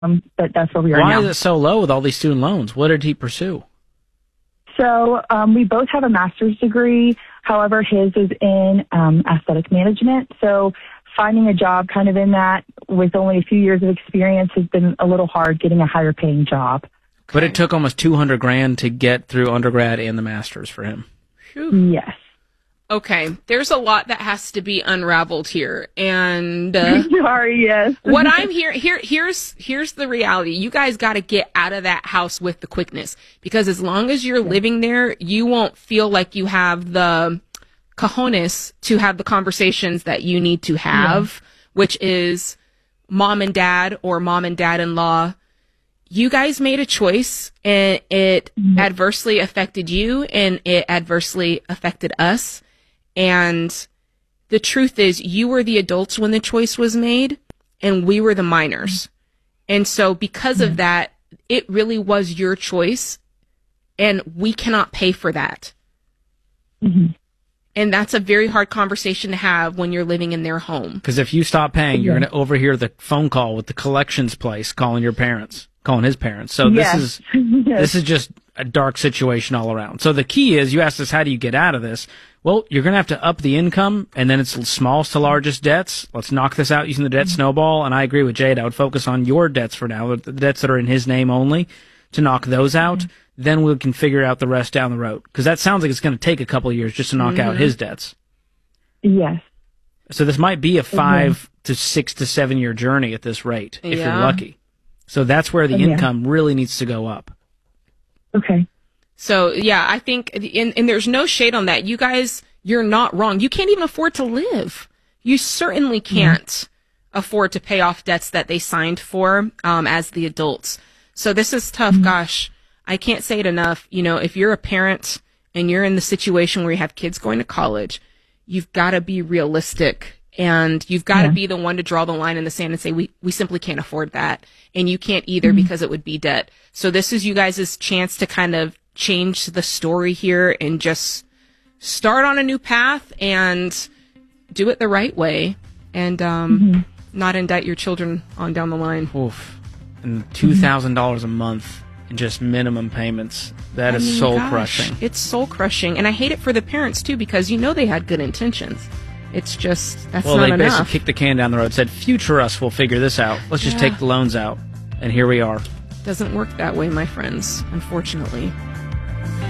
But that's where we are now. Why is it so low with all these student loans? What did he pursue? So we both have a master's degree. However, his is in aesthetic management. So finding a job kind of in that with only a few years of experience has been a little hard getting a higher paying job. But it took almost $200,000 to get through undergrad and the master's for him. Whew. Yes. Okay, there's a lot that has to be unraveled here, and sorry, yes. what I'm here's the reality. You guys got to get out of that house with the quickness, because as long as you're living there, you won't feel like you have the cojones to have the conversations that you need to have, which is mom and dad or mom and dad-in-law. You guys made a choice, and it adversely affected you, and it adversely affected us. And the truth is, you were the adults when the choice was made, and we were the minors. And so because of that, it really was your choice, and we cannot pay for that. Mm-hmm. And that's a very hard conversation to have when you're living in their home. Because if you stop paying, you're going to overhear the phone call with the collections place calling his parents. So this is just a dark situation all around. So the key is, you asked us, how do you get out of this? Well, you're going to have to up the income, and then it's smallest to largest debts. Let's knock this out using the debt snowball. And I agree with Jade. I would focus on your debts for now, the debts that are in his name only, to knock those out. Then we can figure out the rest down the road. Because that sounds like it's going to take a couple of years just to knock out his debts. Yes. So this might be a 5 to 6 to 7 year journey at this rate, if you're lucky. So that's where the income really needs to go up. Okay. So, yeah, I think, and there's no shade on that. You guys, you're not wrong. You can't even afford to live. You certainly can't afford to pay off debts that they signed for as the adults. So this is tough. Gosh, I can't say it enough. You know, if you're a parent and you're in the situation where you have kids going to college, you've got to be realistic. And you've got to be the one to draw the line in the sand and say, we simply can't afford that. And you can't either because it would be debt. So this is you guys' chance to kind of change the story here and just start on a new path and do it the right way, and not indict your children on down the line. Oof. And $2,000 a month in just minimum payments. That is soul-crushing. It's soul-crushing. And I hate it for the parents, too, because you know they had good intentions. It's just, that's not enough. Well, they basically kicked the can down the road, said, future us will figure this out. Let's just take the loans out. And here we are. Doesn't work that way, my friends, unfortunately.